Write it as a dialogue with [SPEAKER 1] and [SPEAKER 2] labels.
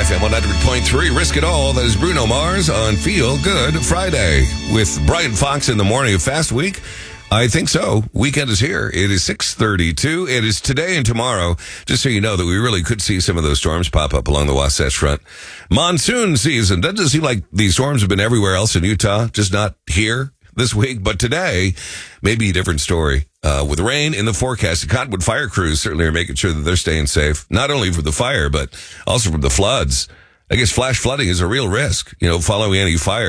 [SPEAKER 1] FM 100.3. Risk It All. That is Bruno Mars on Feel Good Friday with Brian Fox in the morning. A fast week? I think so. Weekend is here. It is 6:32. It is today and tomorrow. Just so you know that we really could see some of those storms pop up along the Wasatch Front. Monsoon season. Doesn't seem like these storms have been everywhere else in Utah, just not here this week. But today, maybe a different story. With rain in the forecast, the Cottonwood fire crews certainly are making sure that they're staying safe, not only from the fire, but also from the floods. I guess flash flooding is a real risk, following any fire.